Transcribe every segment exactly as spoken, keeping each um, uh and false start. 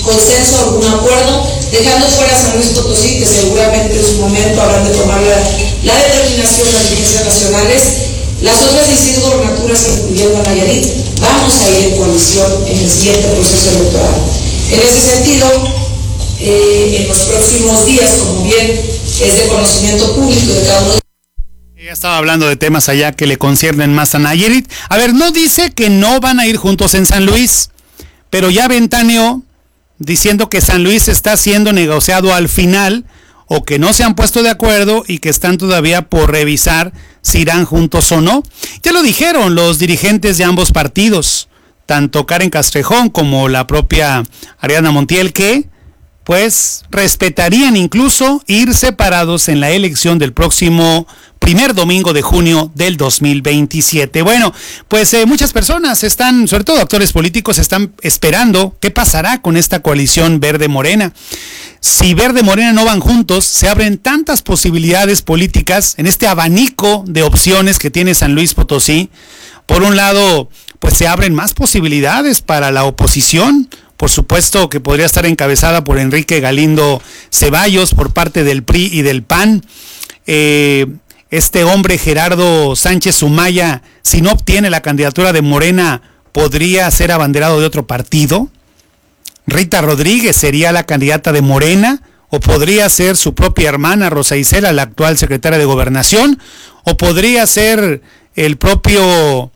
consenso, algún acuerdo, dejando fuera a San Luis Potosí, que seguramente en su momento habrán de tomar la, la determinación de las dirigencias nacionales. Las otras dieciséis gobernaturas, incluyendo a Nayarit, vamos a ir en coalición en el siguiente proceso electoral. En ese sentido, eh, en los próximos días, como bien es de conocimiento público de cada uno. Ella estaba hablando de temas allá que le conciernen más a Nayarit. A ver, no dice que no van a ir juntos en San Luis, pero ya ventaneó diciendo que San Luis está siendo negociado al final, o que no se han puesto de acuerdo y que están todavía por revisar si irán juntos o no. Ya lo dijeron los dirigentes de ambos partidos, tanto Karen Castrejón como la propia Ariadna Montiel, que pues respetarían incluso ir separados en la elección del próximo primer domingo de junio del dos mil veintisiete. Bueno, pues eh, muchas personas están, sobre todo actores políticos, están esperando qué pasará con esta coalición Verde-Morena. Si Verde y Morena no van juntos, se abren tantas posibilidades políticas en este abanico de opciones que tiene San Luis Potosí. Por un lado, pues se abren más posibilidades para la oposición. Por supuesto que podría estar encabezada por Enrique Galindo Ceballos por parte del P R I y del P A N. Eh, este hombre Gerardo Sánchez Sumaya, si no obtiene la candidatura de Morena, podría ser abanderado de otro partido. Rita Rodríguez sería la candidata de Morena, o podría ser su propia hermana Rosa Isela, la actual secretaria de Gobernación, o podría ser el propio,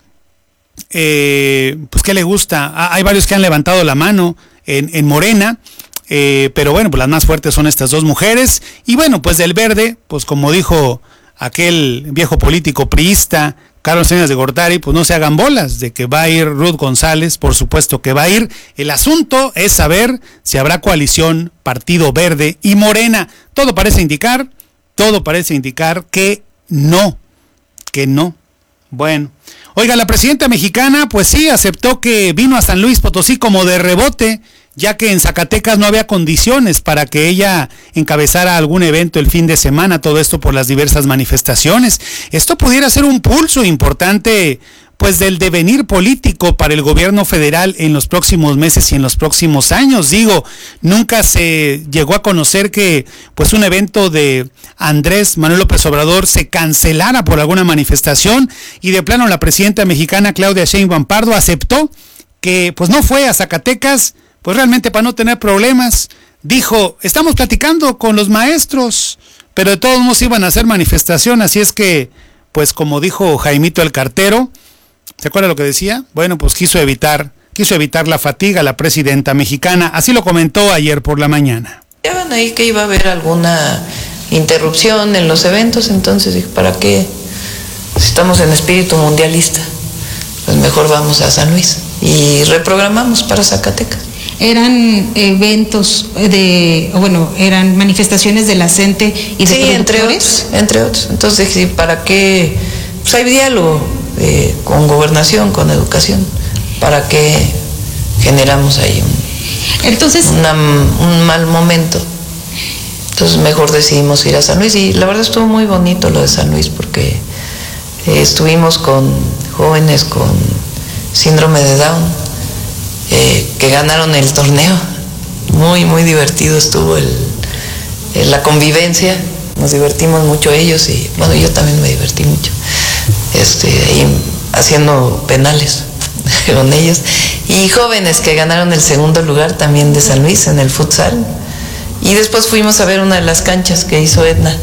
eh, pues ¿qué le gusta? Ah, hay varios que han levantado la mano en, en Morena, eh, pero bueno, pues las más fuertes son estas dos mujeres. Y bueno, pues del Verde, pues como dijo aquel viejo político priista Carlos Salinas de Gortari, pues no se hagan bolas de que va a ir Ruth González, por supuesto que va a ir. El asunto es saber si habrá coalición Partido Verde y Morena. Todo parece indicar, todo parece indicar que no, que no. Bueno, oiga, la presidenta mexicana, pues sí, aceptó que vino a San Luis Potosí como de rebote, ya que en Zacatecas no había condiciones para que ella encabezara algún evento el fin de semana, todo esto por las diversas manifestaciones. Esto pudiera ser un pulso importante, pues, del devenir político para el gobierno federal en los próximos meses y en los próximos años. Digo, nunca se llegó a conocer que, pues, un evento de Andrés Manuel López Obrador se cancelara por alguna manifestación, y de plano la presidenta mexicana Claudia Sheinbaum Pardo aceptó que, pues, no fue a Zacatecas, pues realmente para no tener problemas. Dijo, estamos platicando con los maestros, pero de todos modos iban a hacer manifestación, así es que, pues como dijo Jaimito el Cartero, ¿se acuerda lo que decía? Bueno, pues quiso evitar, quiso evitar la fatiga la presidenta mexicana, así lo comentó ayer por la mañana. Ya ven ahí que iba a haber alguna interrupción en los eventos, entonces dije, ¿para qué? Si estamos en espíritu mundialista, pues mejor vamos a San Luis y reprogramamos para Zacatecas. Eran eventos de, bueno, eran manifestaciones de la CENTE y de sí, entre otros, entre otros. Entonces, sí, ¿para qué? Pues hay diálogo eh, con gobernación, con educación. ¿Para qué generamos ahí un, Entonces, una, un mal momento? Entonces, mejor decidimos ir a San Luis. Y la verdad estuvo muy bonito lo de San Luis, porque eh, estuvimos con jóvenes con síndrome de Down, Eh, que ganaron el torneo. Muy, muy divertido estuvo el, el, la convivencia. Nos divertimos mucho ellos y, bueno, yo también me divertí mucho. Este, ahí haciendo penales con ellos. Y jóvenes que ganaron el segundo lugar también de San Luis en el futsal. Y después fuimos a ver una de las canchas que hizo Edna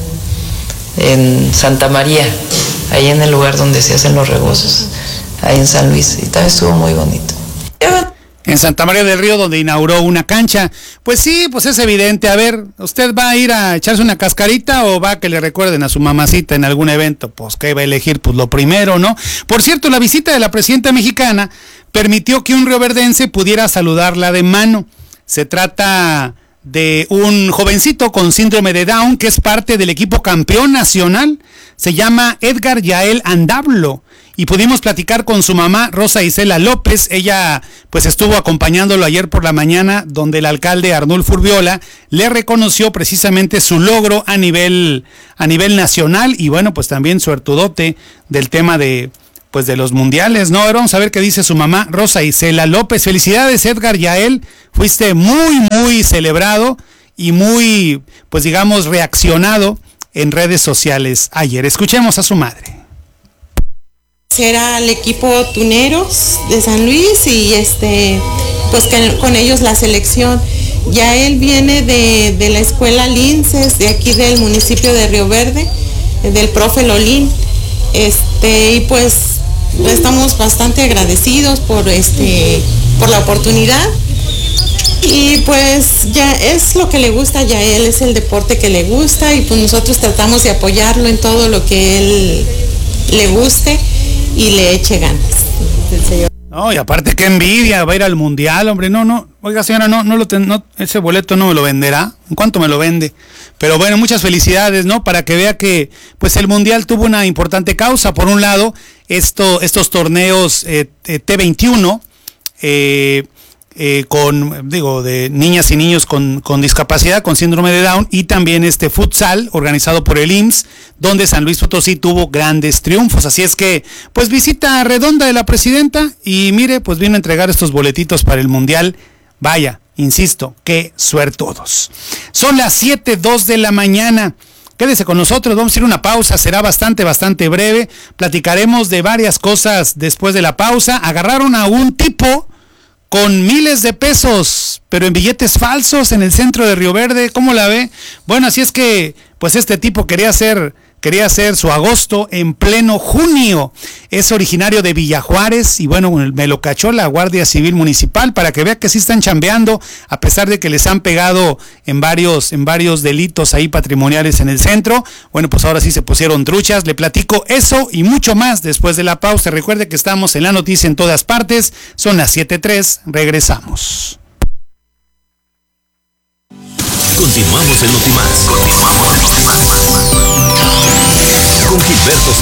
en Santa María, ahí en el lugar donde se hacen los rebozos, ahí en San Luis. Y también estuvo muy bonito. En Santa María del Río, donde inauguró una cancha. Pues sí, pues es evidente. A ver, ¿usted va a ir a echarse una cascarita o va a que le recuerden a su mamacita en algún evento? Pues, ¿qué va a elegir? Pues lo primero, ¿no? Por cierto, la visita de la presidenta mexicana permitió que un rioverdense pudiera saludarla de mano. Se trata de un jovencito con síndrome de Down que es parte del equipo campeón nacional. Se llama Edgar Yael Andablo. Y pudimos platicar con su mamá, Rosa Isela López. Ella pues estuvo acompañándolo ayer por la mañana, donde el alcalde Arnulfo Urbiola le reconoció precisamente su logro a nivel, a nivel nacional, y bueno, pues también suertudote del tema de, pues de los mundiales, ¿no? Ahora vamos a ver qué dice su mamá, Rosa Isela López. Felicidades, Edgar Yael, fuiste muy, muy muy celebrado y muy, pues digamos, reaccionado en redes sociales ayer. Escuchemos a su madre. Era el equipo Tuneros de San Luis y este, pues que, con ellos la selección. Ya él viene de, de la escuela Linces, de aquí del municipio de Río Verde, del profe Lolín. Este, y pues estamos bastante agradecidos por este, por la oportunidad. Y pues ya es lo que le gusta, ya él es el deporte que le gusta y pues nosotros tratamos de apoyarlo en todo lo que él le guste y le eche ganas. No, y aparte qué envidia, va a ir al mundial, hombre. No, no, oiga señora, no, no lo ten, no, ese boleto no me lo venderá. ¿En cuánto me lo vende? Pero bueno, muchas felicidades, ¿no? Para que vea que pues el mundial tuvo una importante causa. Por un lado, esto, estos torneos eh, eh, T veintiuno, eh, Eh, con, digo, de niñas y niños con, con discapacidad, con síndrome de Down, y también este futsal organizado por el I M S S, donde San Luis Potosí tuvo grandes triunfos. Así es que, pues visita redonda de la presidenta y mire, pues vino a entregar estos boletitos para el mundial. Vaya, insisto, qué suertudos. Son las siete dos de la mañana. Quédese con nosotros, vamos a ir a una pausa, será bastante, bastante breve. Platicaremos de varias cosas después de la pausa. Agarraron a un tipo con miles de pesos, pero en billetes falsos en el centro de Río Verde. ¿Cómo la ve? Bueno, así es que, pues este tipo quería hacer, quería hacer su agosto en pleno junio. Es originario de Villa Juárez y bueno, me lo cachó la Guardia Civil Municipal para que vea que sí están chambeando, a pesar de que les han pegado en varios, en varios delitos ahí patrimoniales en el centro. Bueno, pues ahora sí se pusieron truchas. Le platico eso y mucho más después de la pausa. Recuerde que estamos en la noticia en todas partes. Son las siete tres, regresamos. Continuamos en Notimás. Continuamos en Notimás. Con Gilberto